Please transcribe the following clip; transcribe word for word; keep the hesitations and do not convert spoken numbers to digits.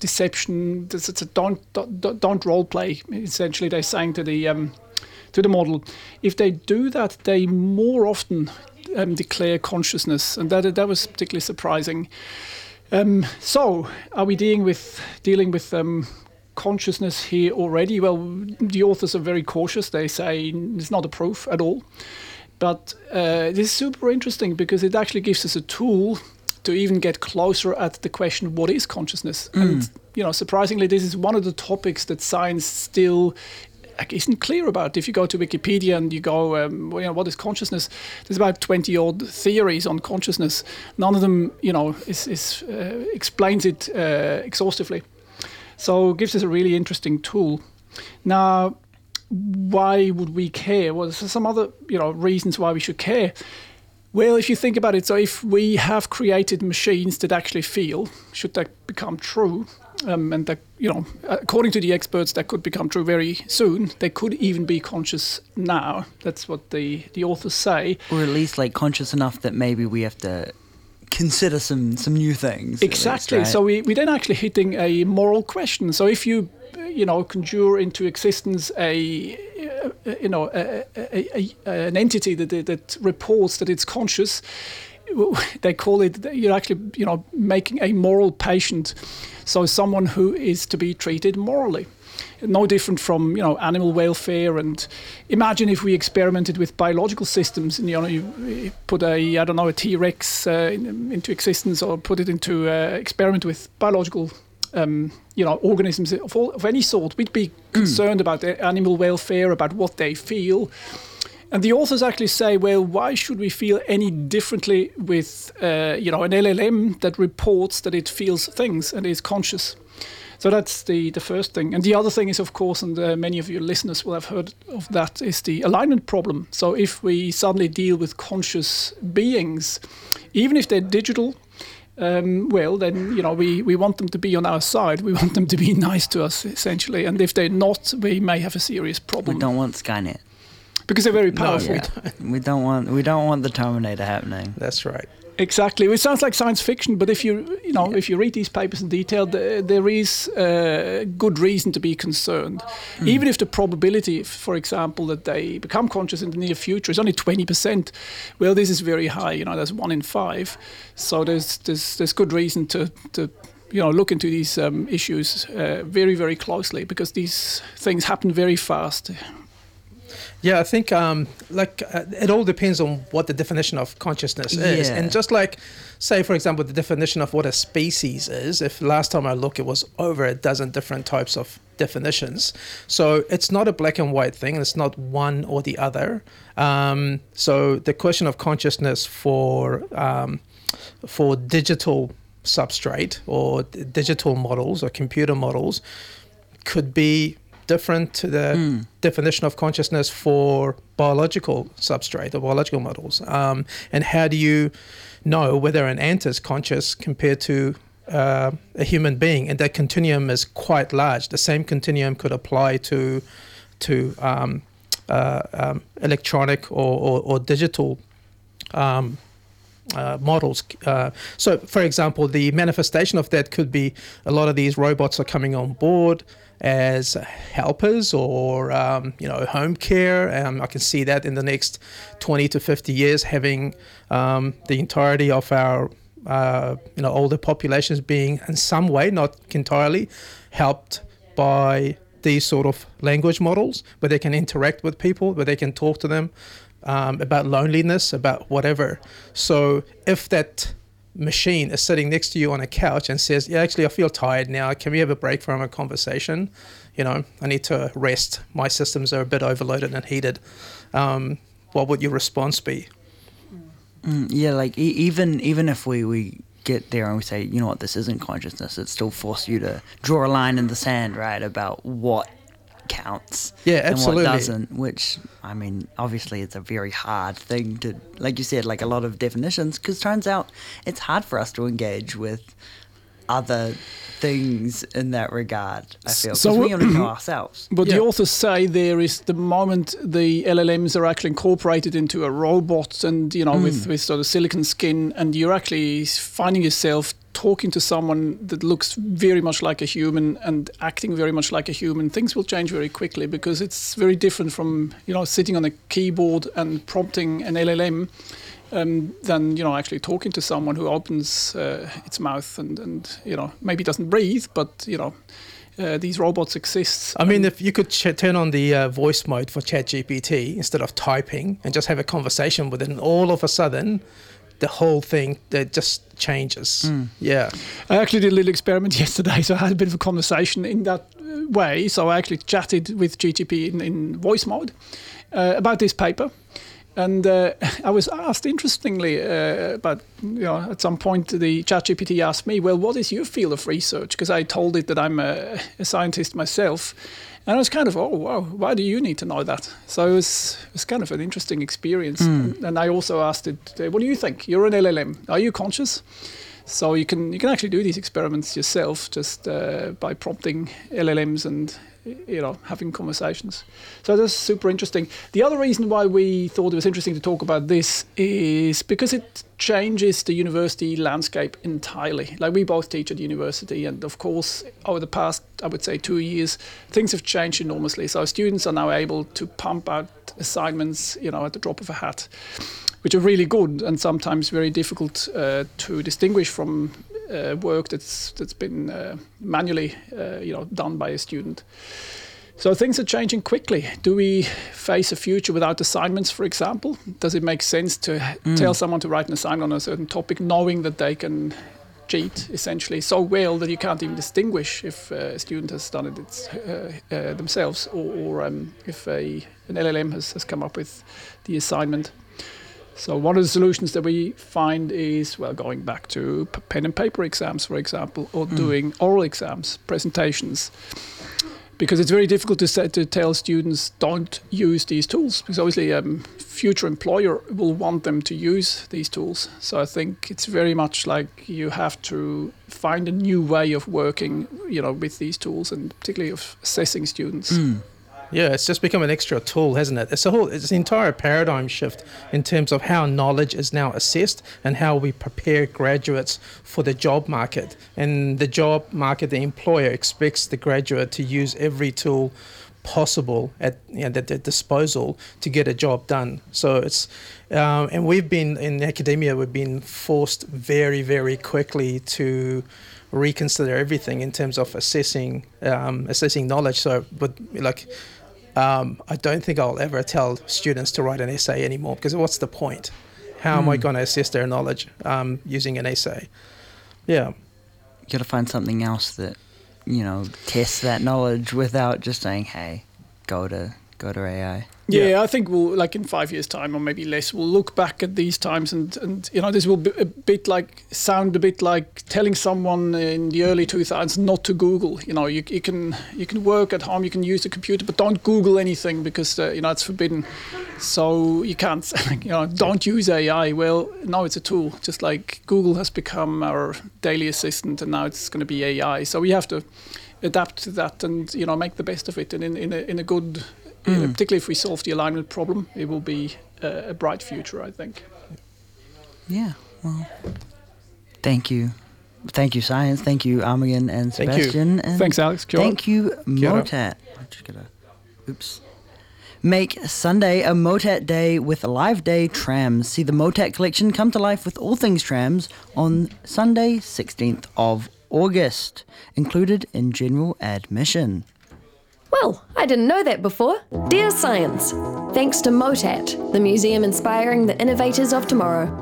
deception. It's, it's a don't, don't don't role play. Essentially, they're saying to the um, to the model, if they do that, they more often um, declare consciousness, and that that was particularly surprising. Um, so, are we dealing with dealing with um, consciousness here already? Well, the authors are very cautious. They say it's not a proof at all. But uh, this is super interesting because it actually gives us a tool to even get closer at the question, what is consciousness? Mm. And, you know, surprisingly, this is one of the topics that science still isn't clear about. If you go to Wikipedia and you go, um, well, you know, what is consciousness? There's about twenty odd theories on consciousness. None of them, you know, is, is uh, explains it uh, exhaustively. So it gives us a really interesting tool. Now, why would we care? Well, there's some other, you know, reasons why we should care. Well, if you think about it, so if we have created machines that actually feel, should that become true, um, and that, you know, according to the experts, that could become true very soon. They could even be conscious now. That's what the, the authors say. Or at least like conscious enough that maybe we have to consider some some new things. Exactly. Least, right? So we, we then actually hitting a moral question. So if you, you know, conjure into existence a, you know, a, a, a, an entity that that reports that it's conscious, they call it, you're actually, you know, making a moral patient. So someone who is to be treated morally. No different from, you know, animal welfare. And imagine if we experimented with biological systems, and, you know, you put a, I don't know, a T-Rex uh, in, into existence, or put it into uh, experiment with biological, um, you know, organisms of, all, of any sort. We'd be concerned about their animal welfare, about what they feel. And the authors actually say, well, why should we feel any differently with, uh, you know, an L L M that reports that it feels things and is conscious? So that's the, the first thing. And the other thing is, of course, and uh, many of your listeners will have heard of that, is the alignment problem. So if we suddenly deal with conscious beings, even if they're digital, um, well, then, you know, we, we want them to be on our side. We want them to be nice to us, essentially. And if they're not, we may have a serious problem. We don't want Skynet. Because they're very powerful. No, yeah. we don't want we don't want the Terminator happening. That's right. Exactly. It sounds like science fiction, but if you you know yeah. if you read these papers in detail, the, there is uh, good reason to be concerned. Mm. Even if the probability, for example, that they become conscious in the near future is only twenty percent, well, this is very high. You know, that's one in five. So there's there's there's good reason to to you know look into these um, issues uh, very very closely, because these things happen very fast. Yeah, I think um, like uh, it all depends on what the definition of consciousness is. Yeah. And just like, say, for example, the definition of what a species is, if last time I looked, it was over a dozen different types of definitions. So it's not a black and white thing. It's not one or the other. Um, so the question of consciousness for um, for digital substrate or d- digital models or computer models could be different to the mm. definition of consciousness for biological substrate or biological models. Um, and how do you know whether an ant is conscious compared to uh, a human being? And that continuum is quite large. The same continuum could apply to to um, uh, um, electronic or, or, or digital um, uh, models. Uh, so, for example, the manifestation of that could be a lot of these robots are coming on board as helpers or, um, you know, home care. Um, I can see that in the next twenty to fifty years, having um, the entirety of our, uh, you know, older populations being in some way, not entirely, helped by these sort of language models where they can interact with people, where they can talk to them um, about loneliness, about whatever. So if that machine is sitting next to you on a couch and says, yeah, actually I feel tired now, can we have a break from a conversation, you know, I need to rest, my systems are a bit overloaded and heated, um, what would your response be? Mm, yeah, like e- even even if we, we get there and we say, you know what, this isn't consciousness, it still forces you to draw a line in the sand, right, about what counts yeah, absolutely. and what doesn't, which, I mean, obviously it's a very hard thing to, like you said, like a lot of definitions, because turns out it's hard for us to engage with other things in that regard, I feel, because so we only know ourselves. But yeah. the authors say there is the moment the L L Ms are actually incorporated into a robot and, you know, mm. with, with sort of silicon skin, and you're actually finding yourself talking to someone that looks very much like a human and acting very much like a human, things will change very quickly, because it's very different from, you know, sitting on a keyboard and prompting an L L M um, than, you know, actually talking to someone who opens uh, its mouth and, and, you know, maybe doesn't breathe, but, you know, uh, these robots exist. I mean, if you could ch- turn on the uh, voice mode for ChatGPT instead of typing and just have a conversation with it, and all of a sudden, the whole thing that just changes. Mm. Yeah. I actually did a little experiment yesterday, so I had a bit of a conversation in that way. So I actually chatted with G T P in, in voice mode uh, about this paper. And uh, I was asked, interestingly, uh, about, you know, at some point the ChatGPT asked me, well, what is your field of research? Because I told it that I'm a, a scientist myself. And I was kind of, oh, wow, why do you need to know that? So it was, it was kind of an interesting experience. Mm. And, and I also asked it, what do you think? You're an L L M. Are you conscious? So you can you can actually do these experiments yourself just uh, by prompting L L Ms and, you know, having conversations. So that's super interesting. The other reason why we thought it was interesting to talk about this is because it changes the university landscape entirely. Like, we both teach at university, and of course over the past, I would say, two years, things have changed enormously. So students are now able to pump out assignments, you know, at the drop of a hat, which are really good and sometimes very difficult uh, to distinguish from Uh, work that's that's been uh, manually, uh, you know, done by a student. So things are changing quickly. Do we face a future without assignments, for example? Does it make sense to mm. tell someone to write an assignment on a certain topic, knowing that they can cheat essentially so well that you can't even distinguish if uh, a student has done it it's, uh, uh, themselves, or, or um, if a, an L L M has, has come up with the assignment? So one of the solutions that we find is, well, going back to p- pen and paper exams, for example, or mm. doing oral exams, presentations, because it's very difficult to say, to tell students don't use these tools, because obviously um, future employer will want them to use these tools. So I think it's very much like you have to find a new way of working, you know, with these tools, and particularly of assessing students. Mm. Yeah, it's just become an extra tool, hasn't it? It's a whole, it's an entire paradigm shift in terms of how knowledge is now assessed and how we prepare graduates for the job market. And the job market, the employer expects the graduate to use every tool possible at, you know, at their disposal to get a job done. So it's, um, and we've been in academia, we've been forced very, very quickly to reconsider everything in terms of assessing, um, assessing knowledge. So, but like. Um, I don't think I'll ever tell students to write an essay anymore, because what's the point? How mm. am I going to assess their knowledge um, using an essay? Yeah. You got to find something else that, you know, tests that knowledge without just saying, hey, go to go to A I. Yeah, yeah, I think we'll, like in five years' time or maybe less, we'll look back at these times and, and you know, this will be a bit like, sound a bit like telling someone in the early two thousands not to Google. You know, you, you can you can work at home, you can use the computer, but don't Google anything, because, uh, you know, it's forbidden. So you can't, you know, don't use A I. Well, no, it's a tool. Just like Google has become our daily assistant, and now it's going to be A I. So we have to adapt to that and, you know, make the best of it, and in, in, a, in a good... Mm. You know, particularly if we solve the alignment problem, it will be uh, a bright future, I think. Yeah, well, thank you. Thank you, Science. Thank you, Armughan and Sebastian. Thank you. And Thanks, Alex. Kia thank you, Motat. I'm just gonna, oops. Make Sunday a Motat Day with a live day trams. See the Motat collection come to life with all things trams on Sunday, sixteenth of August, included in general admission. Well, I didn't know that before. Dear Science, thanks to Motat, the museum inspiring the innovators of tomorrow.